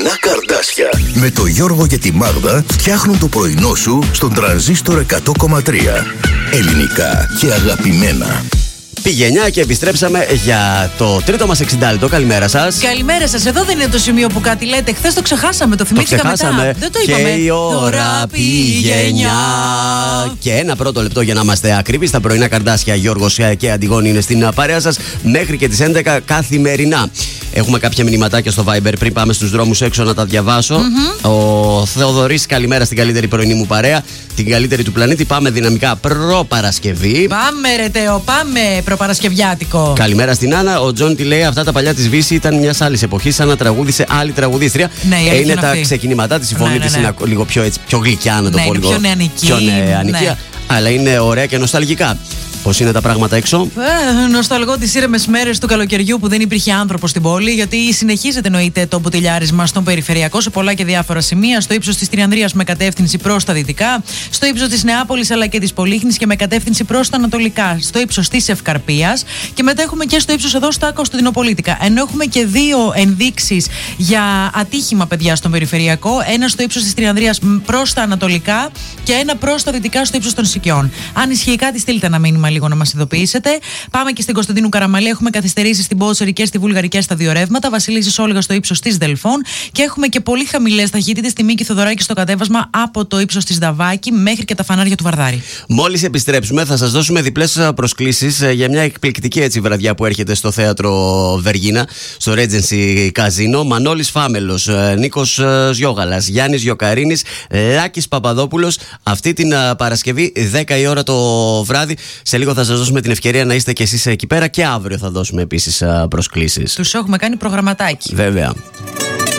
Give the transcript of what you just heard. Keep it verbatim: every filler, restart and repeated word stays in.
Πρωινά Καρδάσια με το Γιώργο και τη Μάγδα φτιάχνουν το πρωινό σου στον Τρανζίστορ εκατό κόμμα τρία. Ελληνικά και αγαπημένα. Πηγενιά και επιστρέψαμε για το τρίτο μας εξήντα λεπτό. Καλημέρα σας. Καλημέρα σας. Εδώ δεν είναι το σημείο που κάτι λέτε. Χθες το ξεχάσαμε, το θυμήθηκα το ξεχάσαμε. μετά. Δεν το είπαμε. Και η ώρα πηγενιά. Και ένα πρώτο λεπτό για να είμαστε ακριβείς. Τα πρωινά Καρδάσια, Γιώργος και Αντιγόνη είναι στην παρέα σας μέχρι και τις έντεκα καθημερινά. Έχουμε κάποια μηνυματάκια στο Viber πριν πάμε στους δρόμους έξω να τα διαβάσω. Mm-hmm. Ο Θεοδωρής, καλημέρα στην καλύτερη πρωινή μου παρέα, την καλύτερη του πλανήτη. Πάμε δυναμικά προ-Παρασκευή. Πάμε, ρε Τέο, πάμε προπαρασκευιάτικο. Καλημέρα στην Άννα. Ο Τζον τη λέει: αυτά τα παλιά της Βύση ήταν μια άλλη εποχή, σαν να τραγούδισε άλλη τραγουδίστρια. Ναι, ε, είναι τα αυτή. ξεκινήματά της. Η φωνή ναι, ναι, ναι. της είναι λίγο πιο, έτσι, πιο γλυκιά, να το ναι, πω λίγο. Πιο νεανική. Πιο νεανική, ναι. Αλλά είναι ωραία και νοσταλγικά. Πώς είναι τα πράγματα έξω? Ε, νοσταλγώ τις ήρεμες μέρες του καλοκαιριού που δεν υπήρχε άνθρωπο στην πόλη, γιατί συνεχίζεται εννοείται το μποτιλιάρισμα στον περιφερειακό σε πολλά και διάφορα σημεία. Στο ύψος της Τριανδρίας με κατεύθυνση προς τα δυτικά, στο ύψος της Νεάπολης αλλά και της Πολύχνης και με κατεύθυνση προς τα ανατολικά, στο ύψος της Ευκαρπίας και μετά έχουμε και στο ύψος εδώ στα Κωνσταντινοπολίτικα. Ενώ έχουμε και δύο ενδείξεις για ατύχημα, παιδιά, στον περιφερειακό. Ένα στο ύψος της Τριανδρίας προς τα ανατολικά και ένα προς τα δυτικά στο ύψος των Σικιών. Αν ισχύει κάτι, στείλτε ένα μήνυμα λίγο να μας ειδοποιήσετε. Πάμε και στην Κωνσταντίνου Καραμαλή. Έχουμε καθυστερήσεις στην Πότσερη και στη Βουλγαρική στα δύο ρεύματα. Βασιλίσσης Όλγας στο ύψος της Δελφών. Και έχουμε και πολύ χαμηλές ταχύτητες στη Μίκη Θοδωράκη στο κατέβασμα από το ύψος της Δαβάκη μέχρι και τα φανάρια του Βαρδάρη. Μόλις επιστρέψουμε, θα σας δώσουμε διπλές προσκλήσεις για μια εκπληκτική έτσι βραδιά που έρχεται στο θέατρο Βεργίνα, στο Regency Casino. Μανώλης Φάμελος, Νίκος Ζιόγαλας, Γιάννης Γιοκαρίνης, Λάκης Παπαδόπουλος. Αυτή την Παρασκευή, δέκα η ώρα το βράδυ. Σε λίγο θα σας δώσουμε την ευκαιρία να είστε κι εσείς εκεί πέρα και αύριο θα δώσουμε επίσης προσκλήσεις. Τους έχουμε κάνει προγραμματάκι. Βέβαια.